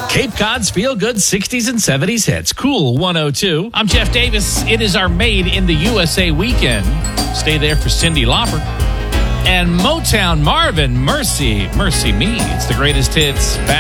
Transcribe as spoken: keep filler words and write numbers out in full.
Cape Cod's Feel Good sixties and seventies hits. Cool one oh two. I'm Jeff Davis. It is our Made in the U S A weekend. Stay there for Cyndi Lauper. And Motown Marvin, Mercy, Mercy Me. It's the greatest hits. Back